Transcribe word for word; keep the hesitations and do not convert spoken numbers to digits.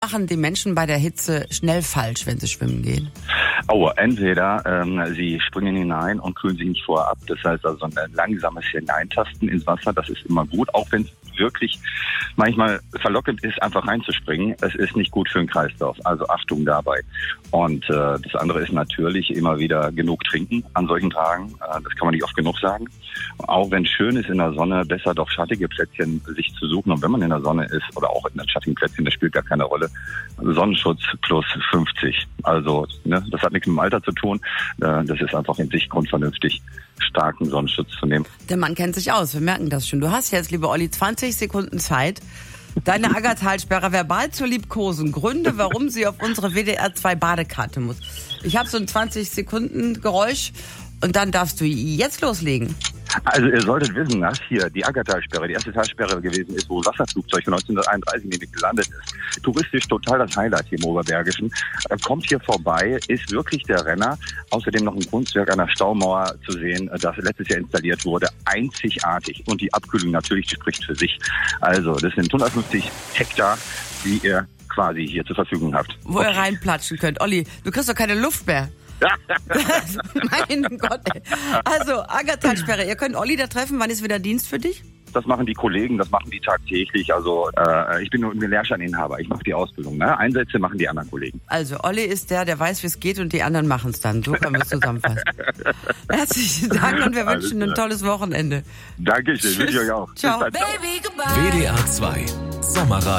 machen die Menschen bei der Hitze schnell falsch, wenn sie schwimmen gehen? Oh, entweder ähm, sie springen hinein und kühlen sich nicht vorab. Das heißt also ein langsames Hineintasten ins Wasser, das ist immer gut, auch wenn es wirklich manchmal verlockend ist, einfach reinzuspringen. Es ist nicht gut für den Kreislauf, also Achtung dabei. Und äh, das andere ist natürlich immer wieder genug trinken an solchen Tagen. Äh, das kann man nicht oft genug sagen. Auch wenn es schön ist in der Sonne, besser doch schattige Plätzchen sich zu suchen. Und wenn man in der Sonne ist oder auch in einem schattigen Plätzchen, das spielt gar keine Rolle. Sonnenschutz plus fünfzig. Also ne, das hat nichts mit dem Alter zu tun. Äh, das ist einfach in sich grundvernünftig, starken Sonnenschutz zu nehmen. Der Mann kennt sich aus, wir merken das schon. Du hast jetzt, liebe Olli, zwanzig Sekunden Zeit, deine Aggertalsperre verbal zu liebkosen. Gründe, warum sie auf unsere W D R zwei Badekarte muss. Ich habe so ein zwanzig Sekunden Geräusch und dann darfst du jetzt loslegen. Also ihr solltet wissen, dass hier die Aggertalsperre die erste Talsperre gewesen ist, wo Wasserflugzeug von neunzehnhunderteinunddreißig nämlich gelandet ist. Touristisch total das Highlight hier im Oberbergischen. Äh, kommt hier vorbei, ist wirklich der Renner. Außerdem noch ein Kunstwerk an der Staumauer zu sehen, das letztes Jahr installiert wurde. Einzigartig. Und die Abkühlung natürlich spricht für sich. Also das sind hundertfünfzig Hektar, die ihr quasi hier zur Verfügung habt. Wo ihr reinplatschen könnt. Olli, du kriegst doch keine Luft mehr. Mein Gott. Ey. Also, Aggertalsperre, ihr könnt Olli da treffen. Wann ist wieder Dienst für dich? Das machen die Kollegen, das machen die tagtäglich. Also äh, ich bin nur ein Lehrscheininhaber, ich mache die Ausbildung. Ne? Einsätze machen die anderen Kollegen. Also Olli ist der, der weiß, wie es geht und die anderen machen es dann. So können wir es zusammenfassen. Herzlichen Dank und wir Alles wünschen klar. ein tolles Wochenende. Dankeschön, wünsche ich euch auch. Ciao. Bis dann. W D R zwei Sommerradio.